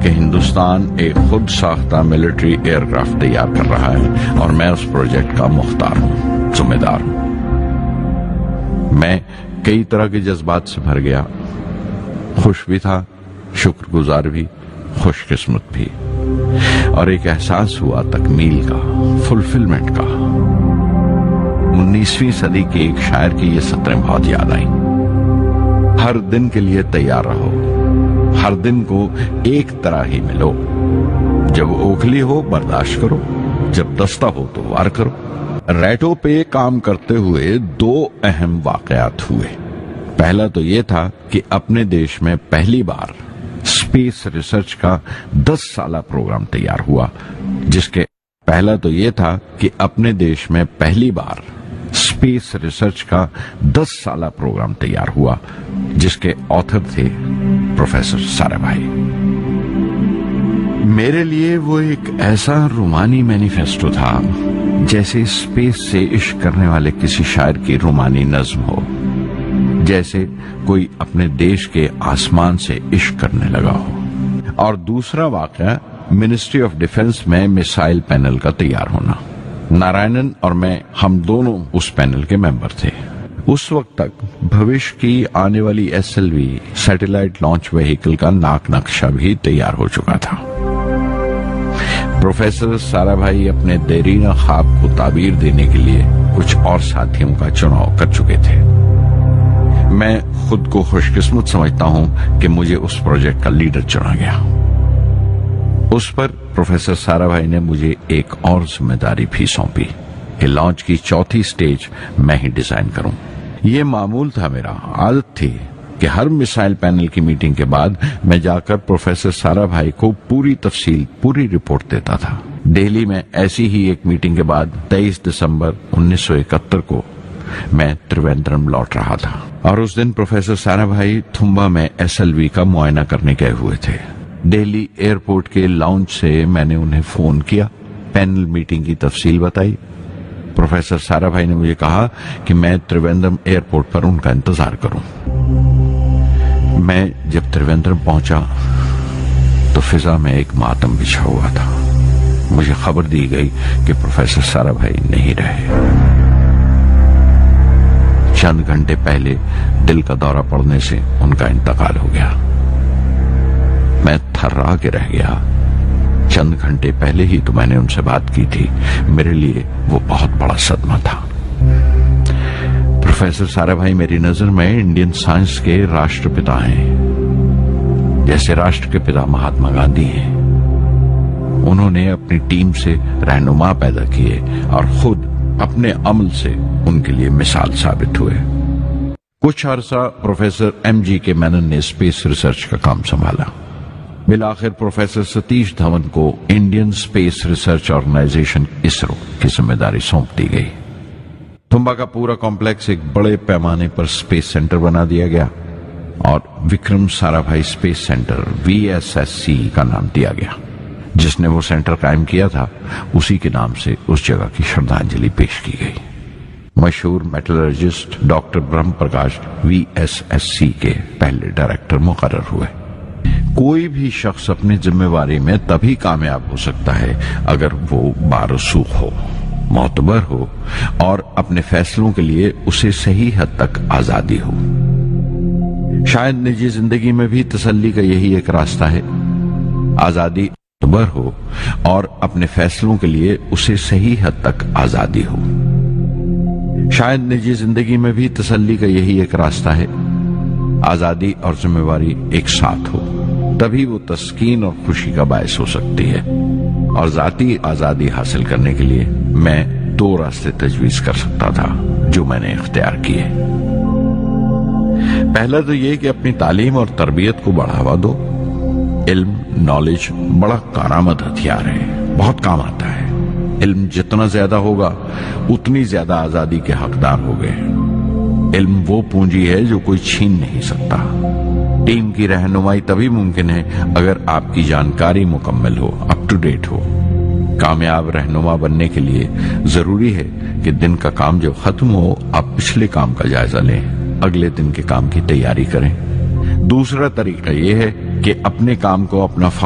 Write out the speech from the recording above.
کہ ہندوستان ایک خود ساختہ ملٹری ایئر کرافٹ تیار کر رہا ہے اور میں اس پروجیکٹ کا مختار ہوں، ذمہ دار ہوں۔ میں کئی طرح کے جذبات سے بھر گیا، خوش بھی تھا، شکر گزار بھی، خوش قسمت بھی، اور ایک احساس ہوا تکمیل کا، فلفلمنٹ کا۔ 19ویں صدی کے ایک شاعر کی یہ سطریں بہت یاد آئیں: ہر دن کے لیے تیار رہو، ہر دن کو ایک طرح ہی ملو، جب اوکھلی ہو برداشت کرو، جب دستہ ہو تو وار کرو۔ ریٹو پہ کام کرتے ہوئے 2 اہم واقعات ہوئے۔ پہلا تو یہ تھا کہ اپنے دیش میں پہلی بار اسپیس ریسرچ کا 10 سالہ پروگرام تیار ہوا، جس کے آتھر تھے پروفیسر سارا بھائی۔ میرے لیے وہ ایک ایسا رومانی مینیفیسٹو تھا جیسے اسپیس سے عشق کرنے والے کسی شاعر کی رومانی نظم ہو، جیسے کوئی اپنے دیش کے آسمان سے عشق کرنے لگا ہو۔ اور دوسرا واقعہ منسٹری آف ڈیفنس میں میسائل پینل کا تیار ہونا۔ نارائنن اور میں، ہم دونوں اس پینل کے ممبر تھے۔ اس وقت تک بھوش کی آنے والی SLV سیٹلائٹ لانچ وہیکل کا ناک نقشہ بھی تیار ہو چکا تھا۔ پروفیسر سارا بھائی اپنے دیرینہ خواب کو تعبیر دینے کے لیے کچھ اور ساتھیوں کا چناؤ کر چکے تھے۔ میں خود کو خوش قسمت سمجھتا ہوں کہ مجھے اس پروجیکٹ کا لیڈر چنا گیا۔ اس پر پروفیسر سارا بھائی نے مجھے ایک اور ذمہ داری بھی سونپی کہ لانچ کی 4تھی سٹیج میں ہی ڈیزائن کروں۔ یہ معمول تھا، میرا عادت تھی کہ ہر میسائل پینل کی میٹنگ کے بعد میں جا کر پروفیسر سارا بھائی کو پوری تفصیل، پوری رپورٹ دیتا تھا۔ دہلی میں ایسی ہی ایک میٹنگ کے بعد 23 دسمبر 1971 کو میں تریویندرم لوٹ رہا تھا، اور اس دن پروفیسر سارا بھائی تھمبا میں SLV کا معائنہ کرنے گئے ہوئے تھے۔ دہلی ایئرپورٹ کے لاؤنج سے میں نے انہیں فون کیا، پینل میٹنگ کی تفصیل بتائی۔ پروفیسر سارا بھائی نے مجھے کہا کہ میں تریویندرم ایئرپورٹ پر ان کا انتظار کروں۔ میں جب تریویندرم پہنچا تو فضا میں ایک ماتم بچھا ہوا تھا۔ مجھے خبر دی گئی کہ پروفیسر سارا بھائی نہیں رہے۔ چند گھنٹے پہلے دل کا دورہ پڑنے سے ان کا انتقال ہو گیا۔ میں تھرا کے رہ گیا۔ چند گھنٹے پہلے ہی تو میں نے ان سے بات کی تھی۔ میرے لیے وہ بہت بڑا صدمہ تھا۔ پروفیسر سارا بھائی میری نظر میں انڈین سائنس کے راشٹر پتا ہیں، جیسے راشٹر کے پتا مہاتما گاندھی ہیں۔ انہوں نے اپنی ٹیم سے رہنما پیدا کیے اور خود اپنے عمل سے ان کے لیے مثال ثابت ہوئے۔ کچھ عرصہ پروفیسر MG کے مینن نے اسپیس ریسرچ کا کام سنبھالا۔ بالآخر پروفیسر ستیش دھون کو Indian space research organization ISRO کی ذمہ داری سونپ دی گئی۔ تھمبا کا پورا کمپلیکس ایک بڑے پیمانے پر اسپیس سینٹر بنا دیا گیا اور وکرم سارا بھائی اسپیس سینٹر VSSC کا نام دیا گیا۔ جس نے وہ سینٹر قائم کیا تھا اسی کے نام سے اس جگہ کی شردھانجلی پیش کی گئی۔ مشہور میٹلرجسٹ ڈاکٹر برہم پرکاش VSSC کے پہلے ڈائریکٹر مقرر ہوئے۔ کوئی بھی شخص اپنی ذمہ داری میں تبھی کامیاب ہو سکتا ہے اگر وہ بارسوخ ہو، معتبر ہو اور اپنے فیصلوں کے لیے اسے صحیح حد تک آزادی ہو۔ شاید نجی زندگی میں بھی تسلی کا یہی ایک راستہ ہے، آزادی، معتبر ہو اور اپنے فیصلوں کے لیے اسے صحیح حد تک آزادی ہو۔ شاید نجی زندگی میں بھی تسلی کا یہی ایک راستہ ہے، آزادی اور ذمہ داری ایک ساتھ ہو، تبھی وہ تسکین اور خوشی کا باعث ہو سکتی ہے۔ اور ذاتی آزادی حاصل کرنے کے لیے میں 2 راستے تجویز کر سکتا تھا جو میں نے اختیار کیے۔ پہلا تو یہ کہ اپنی تعلیم اور تربیت کو بڑھاوا دو۔ علم، نالج بڑا کارآمد ہتھیار ہے، بہت کام آتا ہے۔ علم جتنا زیادہ ہوگا اتنی زیادہ آزادی کے حقدار ہوگے۔ علم وہ پونجی ہے جو کوئی چھین نہیں سکتا۔ ٹیم کی رہنمائی تبھی ممکن ہے اگر آپ کی جانکاری مکمل ہو، اپ ٹو ڈیٹ ہو۔ کامیاب رہنما بننے کے لیے ضروری ہے کہ دن کا کام جب ختم ہو آپ پچھلے کام کا جائزہ لیں، اگلے دن کے کام کی تیاری کریں۔ دوسرا طریقہ یہ ہے کہ اپنے کام کو اپنا